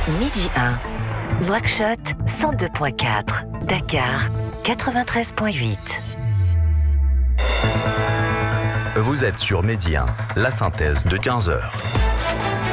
Midi 1. Nouakchott 102.4. Dakar 93.8. Vous êtes sur Midi 1, la synthèse de 15h.